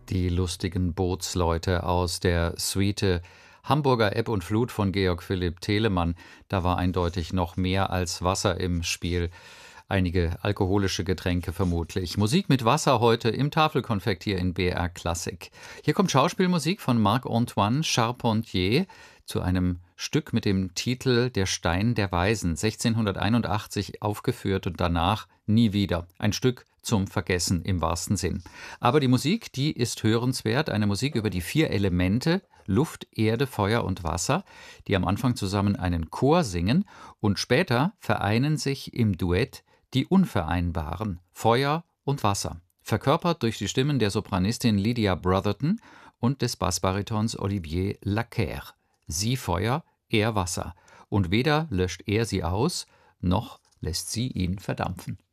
Die lustigen Bootsleute aus der Suite Hamburger Ebb und Flut von Georg Philipp Telemann. Da war eindeutig noch mehr als Wasser im Spiel. Einige alkoholische Getränke vermutlich. Musik mit Wasser heute im Tafelkonfekt hier in BR Klassik. Hier kommt Schauspielmusik von Marc-Antoine Charpentier zu einem Stück mit dem Titel Der Stein der Weisen, 1681 aufgeführt und danach nie wieder. Ein Stück zum Vergessen im wahrsten Sinn. Aber die Musik, die ist hörenswert. Eine Musik über die 4 Elemente, Luft, Erde, Feuer und Wasser, die am Anfang zusammen einen Chor singen und später vereinen sich im Duett die Unvereinbaren, Feuer und Wasser, verkörpert durch die Stimmen der Sopranistin Lydia Brotherton und des Bassbaritons Olivier Lacaire. Sie Feuer, er Wasser. Und weder löscht er sie aus, noch lässt sie ihn verdampfen.